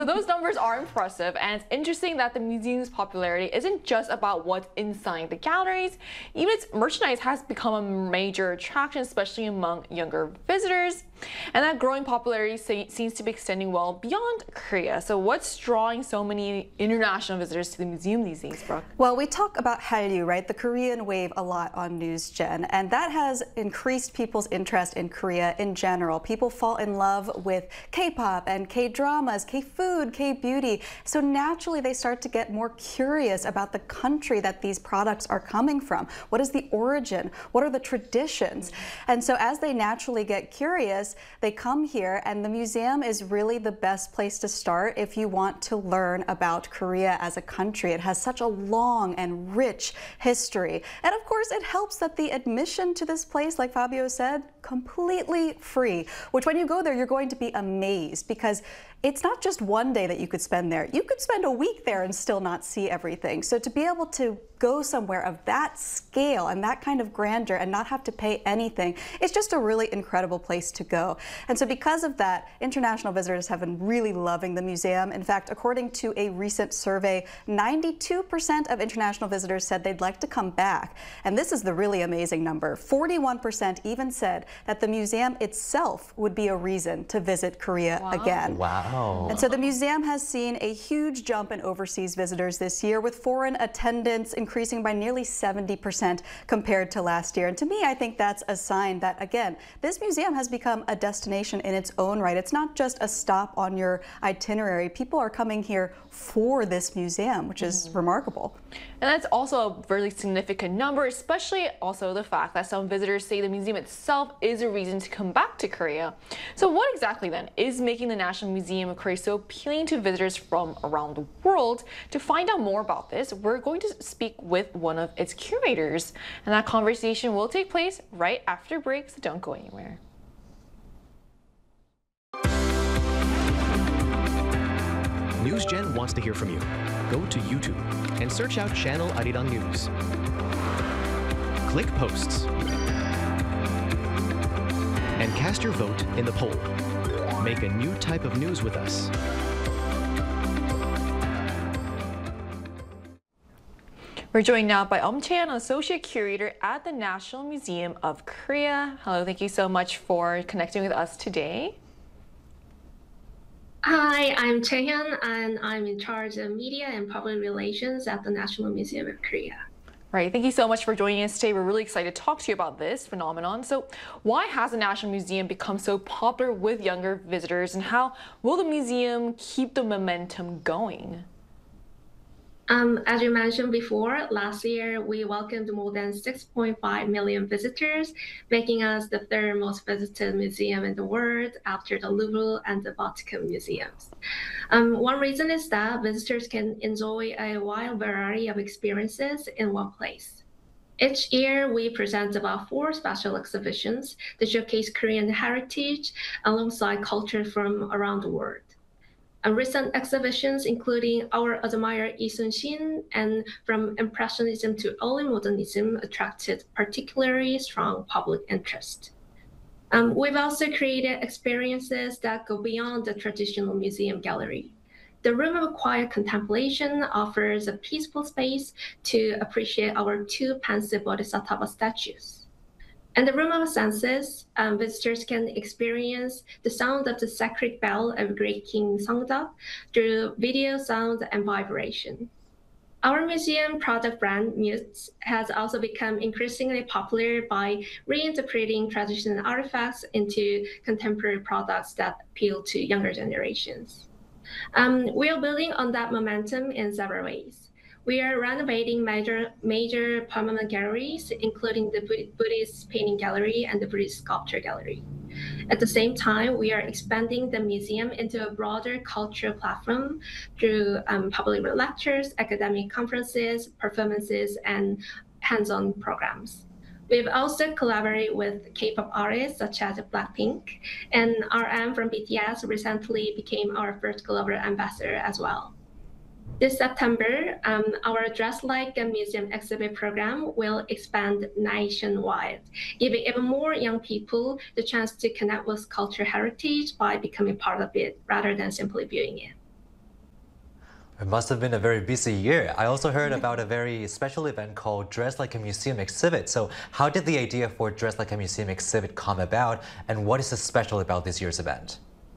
Those numbers are impressive, and it's interesting that the museum's popularity isn't just about what's inside the galleries. Even its merchandise has become a major attraction, especially among younger visitors. And that growing popularity seems to be extending well beyond Korea. So what's drawing so many international visitors to the museum these days, Brooke? Well, we talk about Hallyu, right, the Korean wave, a lot on NewsGen, and that has increased people's interest in Korea in general. People fall in love with K-pop and K-dramas, K-food, K-beauty. So naturally, they start to get more curious about the country that these products are coming from. What is the origin? What are the traditions? And so as they naturally get curious, they come here, and the museum is really the best place to start if you want to learn about Korea as a country. It has such a long and rich history. And of course, it helps that the admission to this place, like Fabio said, completely free, which when you go there, you're going to be amazed because it's not just one day that you could spend there. You could spend a week there and still not see everything. So to be able to go somewhere of that scale and that kind of grandeur and not have to pay anything, it's just a really incredible place to go. And so because of that, international visitors have been really loving the museum. In fact, according to a recent survey, 92% of international visitors said they'd like to come back. And this is the really amazing number. 41% even said that the museum itself would be a reason to visit Korea again. Wow. And so the museum has seen a huge jump in overseas visitors this year, with foreign attendance increasing by nearly 70% compared to last year. And to me, I think that's a sign that, again, this museum has become a destination in its own right. It's not just a stop on your itinerary. People are coming here for this museum, which is remarkable. And that's also a really significant number, especially also the fact that some visitors say the museum itself is a reason to come back to Korea. So what exactly then is making the National Museum of Korea so appealing to visitors from around the world? To find out more about this, we're going to speak with one of its curators, and that conversation will take place right after break, so don't go anywhere. NewsGen wants to hear from you. Go to YouTube and search out Channel Arirang News. Click Posts and cast your vote in the poll. Make a new type of news with us. We're joined now by Chae-Yeon, Associate Curator at the National Museum of Korea. Hello, thank you so much for connecting with us today. Hi, I'm Chae-Yeon, and I'm in charge of media and public relations at the National Museum of Korea. Right, thank you so much for joining us today. We're really excited to talk to you about this phenomenon. So why has the National Museum become so popular with younger visitors, and how will the museum keep the momentum going? As you mentioned before, last year we welcomed more than 6.5 million visitors, making us the third most visited museum in the world after the Louvre and the Vatican museums. One reason is that visitors can enjoy a wide variety of experiences in one place. Each year, we present about 4 special exhibitions that showcase Korean heritage alongside culture from around the world. Recent exhibitions, including our admired Lee Sun-shin and From Impressionism to Early Modernism, attracted particularly strong public interest. We've also created experiences that go beyond the traditional museum gallery. The Room of Quiet Contemplation offers a peaceful space to appreciate our 2 pensive Bodhisattva statues. In the Room of Senses, visitors can experience the sound of the sacred bell of Great King Seongdeok through video, sound, and vibration. Our museum product brand, Muse, has also become increasingly popular by reinterpreting traditional artifacts into contemporary products that appeal to younger generations. We are building on that momentum in several ways. We are renovating major permanent galleries, including the Buddhist Painting Gallery and the Buddhist Sculpture Gallery. At the same time, we are expanding the museum into a broader cultural platform through public lectures, academic conferences, performances, and hands-on programs. We've also collaborated with K-pop artists such as Blackpink, and RM from BTS recently became our first global ambassador as well. This September, our Dress Like a Museum exhibit program will expand nationwide, giving even more young people the chance to connect with cultural heritage by becoming part of it rather than simply viewing it. It must have been a very busy year. I also heard about a very special event called Dress Like a Museum exhibit. So how did the idea for Dress Like a Museum exhibit come about, and what is so special about this year's event?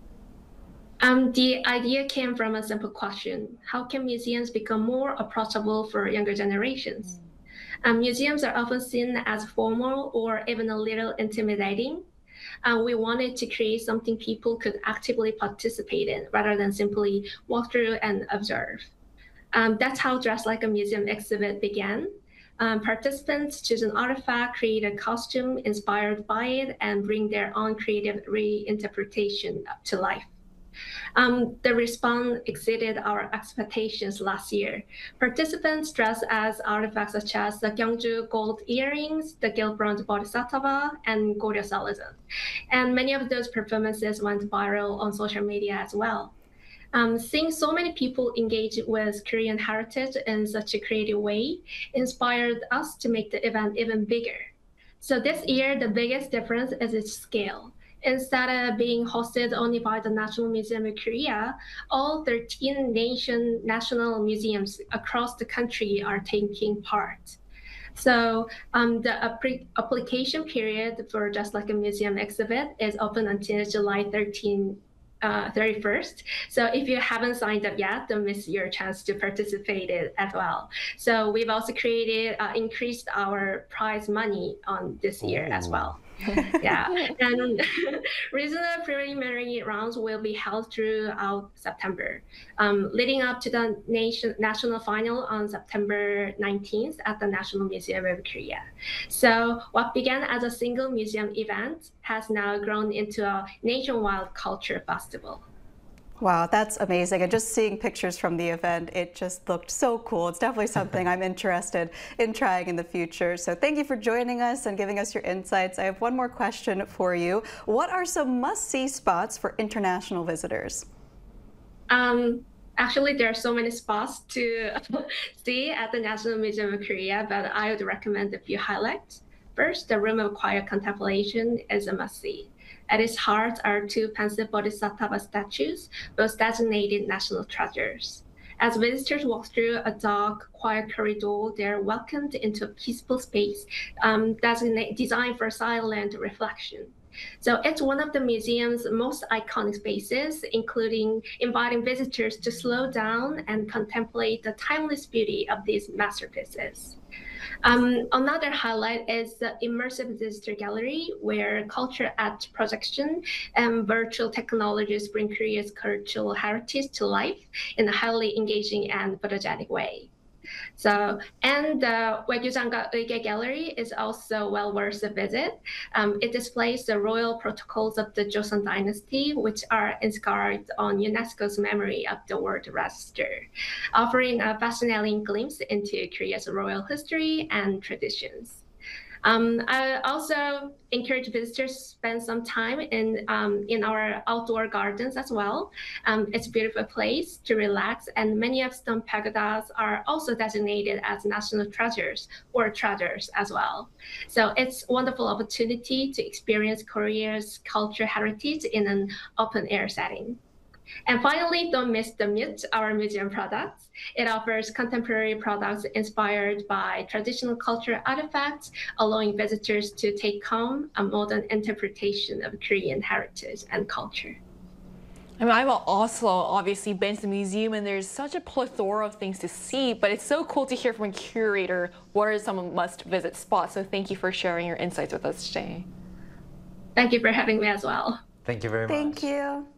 The idea came from a simple question: how can museums become more approachable for younger generations? Museums are often seen as formal or even a little intimidating. We wanted to create something people could actively participate in rather than simply walk through and observe. That's how Dress Like a Museum exhibit began. Participants choose an artifact, create a costume inspired by it, and bring their own creative reinterpretation to life. The response exceeded our expectations last year. Participants dressed as artifacts such as the Gyeongju gold earrings, the gilt bronze bodhisattva, and Goryeo Salazar. And many of those performances went viral on social media as well. Seeing so many people engage with Korean heritage in such a creative way inspired us to make the event even bigger. So this year, the biggest difference is its scale. Instead of being hosted only by the National Museum of Korea, all 13 national museums across the country are taking part. So the application period for Dress Like a Museum exhibit is open until July 31st. So if you haven't signed up yet, don't miss your chance to participate in as well. So we've also increased our prize money on this year as well. Yeah, and regional preliminary rounds will be held throughout September, leading up to the national final on September 19th at the National Museum of Korea. So what began as a single museum event has now grown into a nationwide culture festival. Wow, that's amazing. And just seeing pictures from the event, it just looked so cool. It's definitely something I'm interested in trying in the future. So thank you for joining us and giving us your insights. I have one more question for you. What are some must-see spots for international visitors? Actually, there are so many spots to see at the National Museum of Korea, but I would recommend a few highlights. First, the Room of Quiet Contemplation is a must-see. At its heart are two pensive bodhisattva statues, both designated national treasures. As visitors walk through a dark, quiet corridor, they are welcomed into a peaceful space designed for silent reflection. So it's one of the museum's most iconic spaces, including inviting visitors to slow down and contemplate the timeless beauty of these masterpieces. Another highlight is the immersive visitor gallery, where culture art projection and virtual technologies bring Korea's cultural heritage to life in a highly engaging and photogenic way. So, and the Waegyujanga Euge Gallery is also well worth a visit. It displays the royal protocols of the Joseon Dynasty, which are inscribed on UNESCO's Memory of the World Register, offering a fascinating glimpse into Korea's royal history and traditions. I also encourage visitors to spend some time in our outdoor gardens as well. It's a beautiful place to relax, and many of stone pagodas are also designated as national treasures or treasures as well. So it's a wonderful opportunity to experience Korea's cultural heritage in an open air setting. And finally, don't miss the Mute, our museum products. It offers contemporary products inspired by traditional cultural artifacts, allowing visitors to take home a modern interpretation of Korean heritage and culture. I mean, I've also obviously been to the museum, and there's such a plethora of things to see, but it's so cool to hear from a curator what are some must-visit spots. So thank you for sharing your insights with us today. Thank you for having me as well. Thank you very much. Thank you.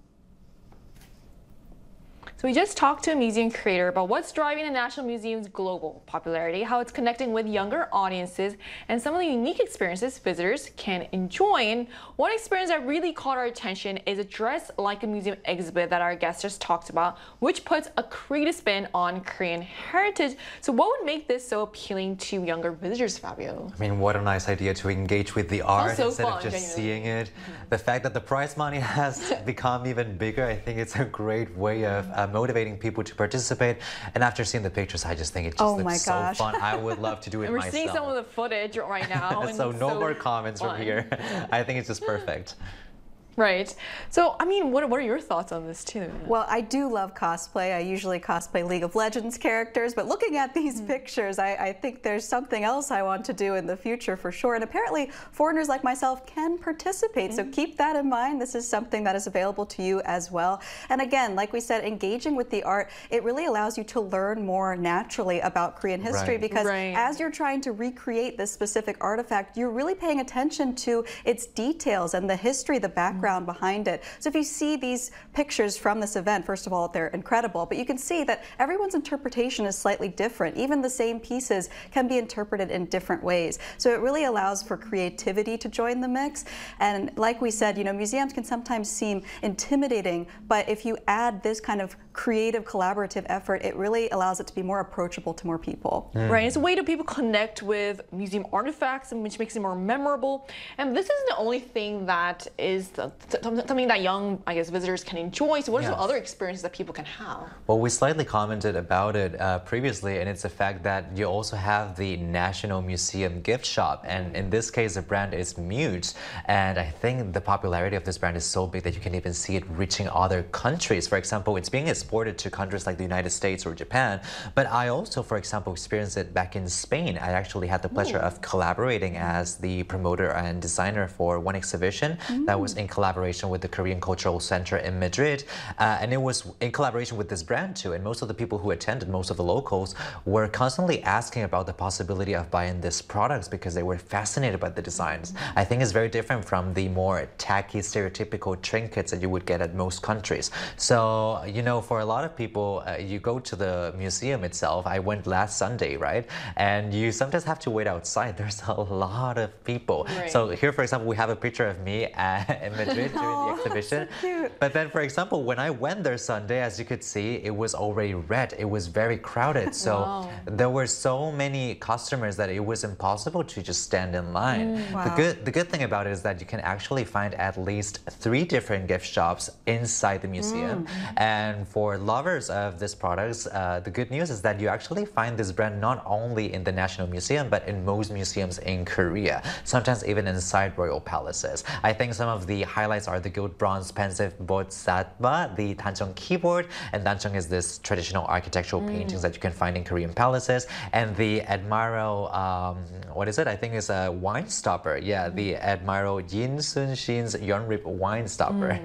So we just talked to a museum creator about what's driving the National Museum's global popularity, how it's connecting with younger audiences, and some of the unique experiences visitors can enjoy. And one experience that really caught our attention is a Dress Like a Museum exhibit that our guest just talked about, which puts a creative spin on Korean heritage. So what would make this so appealing to younger visitors, Fabio? I mean, what a nice idea to engage with the art So instead fun, of just genuinely. seeing it. The fact that the prize money has become even bigger, I think it's a great way of motivating people to participate. And after seeing the pictures, I just think it just looks so fun. I would love to do it And we're myself. seeing some of the footage right now. And So it's no more comments fun. from here. I think it's just perfect. Right. So, I mean, what are your thoughts on this too? Well, I do love cosplay. I usually cosplay League of Legends characters, but looking at these pictures, I think there's something else I want to do in the future for sure. And apparently, foreigners like myself can participate. So keep that in mind. This is something that is available to you as well. And again, like we said, engaging with the art, it really allows you to learn more naturally about Korean history because as you're trying to recreate this specific artifact, you're really paying attention to its details and the history, the background behind it. So if you see these pictures from this event, first of all, they're incredible, but you can see that everyone's interpretation is slightly different. Even the same pieces can be interpreted in different ways. So it really allows for creativity to join the mix. And like we said, you know, museums can sometimes seem intimidating, but if you add this kind of creative, collaborative effort, it really allows it to be more approachable to more people. Right, it's a way to people connect with museum artifacts, and which makes it more memorable. And this isn't the only thing that is something that young, I guess, visitors can enjoy. So what are some other experiences that people can have? Well, we slightly commented about it previously, and it's the fact that you also have the National Museum gift shop. And in this case, the brand is Mute. And I think the popularity of this brand is so big that you can even see it reaching other countries. For example, it's being exported to countries like the United States or Japan. But I also, for example, experienced it back in Spain. I actually had the pleasure of collaborating as the promoter and designer for one exhibition that was in collaboration with the Korean Cultural Center in Madrid. And it was in collaboration with this brand too. And most of the people who attended, most of the locals, were constantly asking about the possibility of buying these products because they were fascinated by the designs. I think it's very different from the more tacky, stereotypical trinkets that you would get at most countries. So, you know, for a lot of people, you go to the museum itself. I went last Sunday, right? And you sometimes have to wait outside. There's a lot of people. So here, for example, we have a picture of me in Madrid during the exhibition. So but then, for example, when I went there Sunday, as you could see, it was already red. It was very crowded. So there were so many customers that it was impossible to just stand in line. The good thing about it is that you can actually find at least 3 different gift shops inside the museum. And for lovers of these products, the good news is that you actually find this brand not only in the National Museum, but in most museums in Korea, sometimes even inside royal palaces. I think some of the highlights are the gilt bronze pensive bodhisattva, the Dancheong keyboard, and Dancheong is this traditional architectural paintings that you can find in Korean palaces, and the Admiral, what is it? I think it's a wine stopper. Yeah, the Admiral Yin Sun Shin's Yeonrip wine stopper.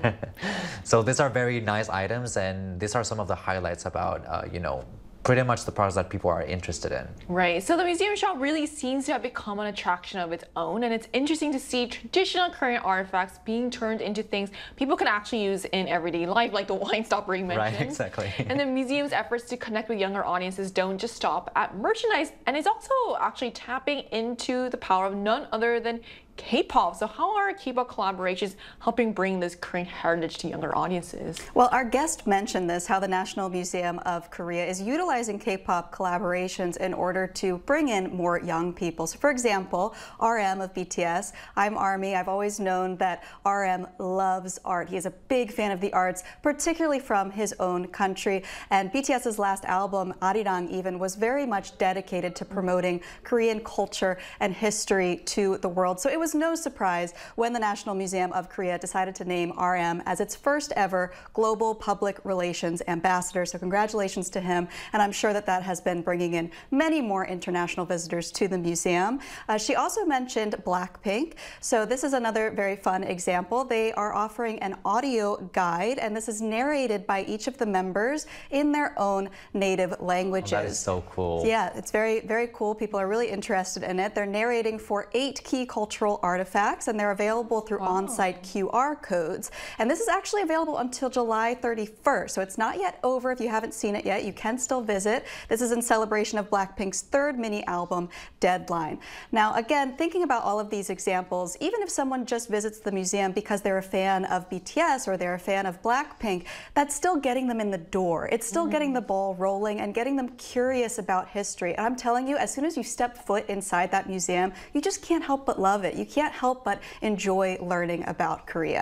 So these are very nice items, and these are some of the highlights about, you know, pretty much the products that people are interested in. Right, so the museum shop really seems to have become an attraction of its own, and it's interesting to see traditional Korean artifacts being turned into things people can actually use in everyday life, like the wine stopper you mentioned. Right, exactly. And the museum's efforts to connect with younger audiences don't just stop at merchandise, and it's also actually tapping into the power of none other than K-pop. So how are K-pop collaborations helping bring this Korean heritage to younger audiences? Well, our guest mentioned this, how the National Museum of Korea is utilizing K-pop collaborations in order to bring in more young people. So for example, RM of BTS, I'm Army. I've always known that RM loves art. He is a big fan of the arts, particularly from his own country. And BTS's last album, Arirang, even was very much dedicated to promoting Korean culture and history to the world. So it was no surprise when the National Museum of Korea decided to name RM as its first ever global public relations ambassador. So congratulations to him. And I'm sure that that has been bringing in many more international visitors to the museum. She also mentioned Blackpink. So this is another very fun example. They are offering an audio guide, and this is narrated by each of the members in their own native languages. Oh, that is so cool. Yeah, it's very, very cool. People are really interested in it. They're narrating for 8 key cultural artifacts, and they're available through on-site QR codes. And this is actually available until July 31st, so it's not yet over. If you haven't seen it yet, you can still visit. This is in celebration of Blackpink's 3rd mini album, Deadline. Now, again, thinking about all of these examples, even if someone just visits the museum because they're a fan of BTS or they're a fan of Blackpink, that's still getting them in the door. It's still getting the ball rolling and getting them curious about history. And I'm telling you, as soon as you step foot inside that museum, you just can't help but love it. You can't help but enjoy learning about Korea.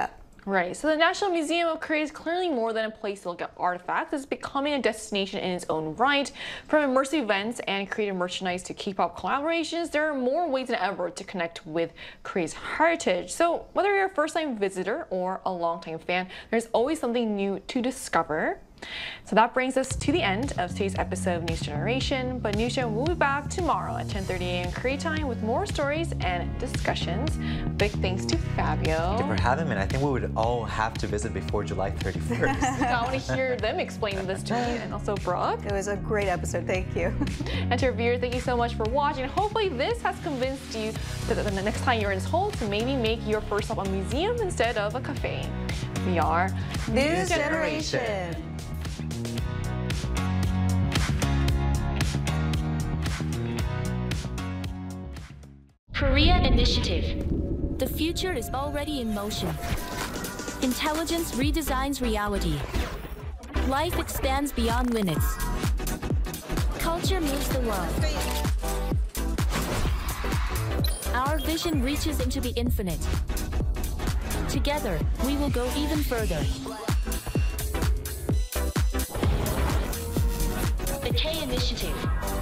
Right, so the National Museum of Korea is clearly more than a place to look at artifacts. It's becoming a destination in its own right. From immersive events and creative merchandise to K-pop collaborations, there are more ways than ever to connect with Korea's heritage. So whether you're a first-time visitor or a long-time fan, there's always something new to discover. So that brings us to the end of today's episode of News Generation. But News Gen will be back tomorrow at 10:30 a.m. Korea time with more stories and discussions. Big thanks to Fabio. Thank you for having me. I think we would all have to visit before July 31st. I want to hear them explain this to me, and also Brooke. It was a great episode. Thank you. And to our viewers, thank you so much for watching. Hopefully this has convinced you that the next time you're in Seoul to maybe make your first stop a museum instead of a cafe. We are News Generation. Korea Initiative. The future is already in motion. Intelligence redesigns reality. Life expands beyond limits. Culture moves the world. Our vision reaches into the infinite. Together, we will go even further. The K Initiative.